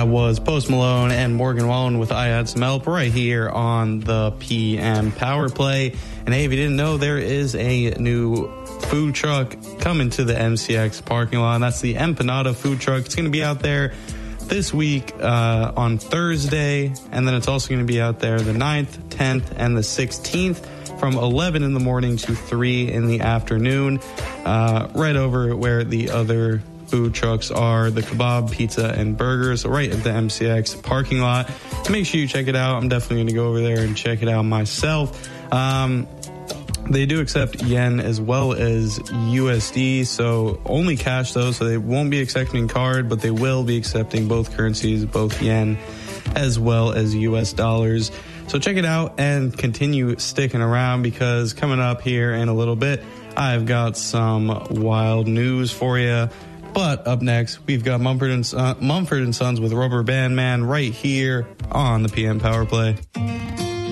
That was Post Malone and Morgan Wallen with I Had Some Help right here on the PM Power Play. And hey, if you didn't know, there is a new food truck coming to the MCX parking lot. And that's the Empanada food truck. It's going to be out there this week on Thursday. And then it's also going to be out there the 9th, 10th, and the 16th from 11 in the morning to 3 in the afternoon. Right over where the other food trucks are, the kebab, pizza, and burgers, right at the MCX parking lot. Make sure you check it out. I'm definitely going to go over there and check it out myself. They do accept yen as well as USD, so only cash though, so they won't be accepting card, but they will be accepting both currencies, both yen as well as US dollars. So check it out and continue sticking around, because coming up here in a little bit, I've got some wild news for you. But up next, we've got Mumford and Sons with Rubber Band Man right here on the PM Power Play.